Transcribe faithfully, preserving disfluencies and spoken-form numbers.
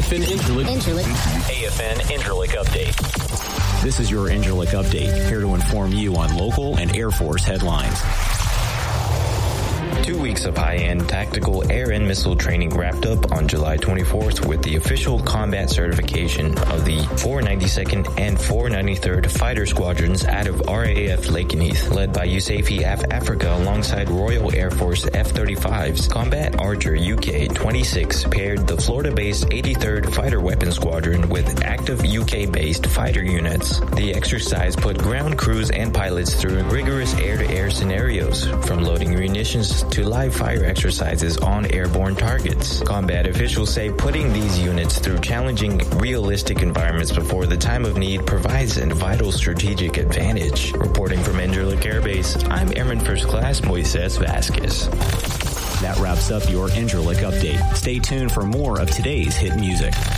F N Incirlik. Incirlik. A F N Incirlik Update. This is your Incirlik Update, here to inform you on local and Air Force headlines. Two weeks of high-end tactical air and missile training wrapped up on July twenty-fourth with the official combat certification of the four ninety-second and four ninety-third Fighter Squadrons out of R A F Lakenheath, led by USAFE Af Africa alongside Royal Air Force F thirty-fives. Combat Archer U K twenty-six paired the Florida-based eighty-third Fighter Weapons Squadron with active U K-based fighter units. The exercise put ground crews and pilots through rigorous air-to-air scenarios, from loading munitions to live fire exercises on airborne targets. Combat officials say putting these units through challenging, realistic environments before the time of need provides a vital strategic advantage. Reporting from Incirlik Air Base, I'm Airman First Class Moises Vasquez. That wraps up your Incirlik Update. Stay tuned for more of today's hit music.